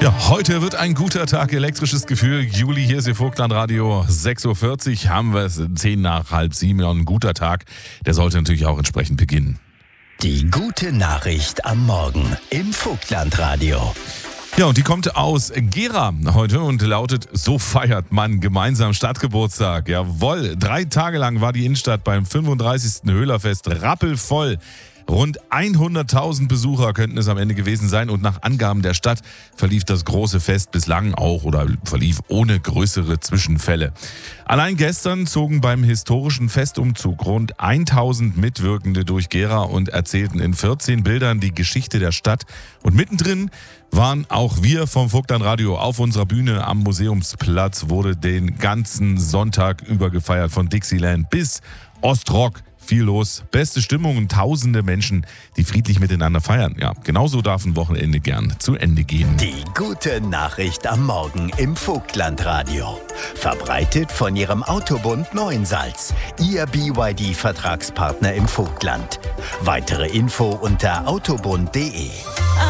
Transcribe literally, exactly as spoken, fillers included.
Ja, heute wird ein guter Tag, elektrisches Gefühl. Juli, hier ist Ihr Vogtland-Radio. sechs Uhr vierzig haben wir es, zehn nach halb sieben. Ja, ein guter Tag, der sollte natürlich auch entsprechend beginnen. Die gute Nachricht am Morgen im Vogtland-Radio. Ja, und die kommt aus Gera heute und lautet: So feiert man gemeinsam Stadtgeburtstag. Jawohl, drei Tage lang war die Innenstadt beim fünfunddreißigsten Höhlerfest rappelvoll. Rund hunderttausend Besucher könnten es am Ende gewesen sein und nach Angaben der Stadt verlief das große Fest bislang auch oder verlief ohne größere Zwischenfälle. Allein gestern zogen beim historischen Festumzug rund tausend Mitwirkende durch Gera und erzählten in vierzehn Bildern die Geschichte der Stadt. Und mittendrin waren auch wir vom Vogtland-Radio auf unserer Bühne am Museumsplatz, wurde den ganzen Sonntag über gefeiert, von Dixieland bis Ostrock. Viel los, beste Stimmung und tausende Menschen, die friedlich miteinander feiern. Ja, genauso darf ein Wochenende gern zu Ende gehen. Die gute Nachricht am Morgen im Vogtland-Radio. Verbreitet von Ihrem Autobund Neuensalz, Ihr B Y D-Vertragspartner im Vogtland. Weitere Info unter autobund punkt de.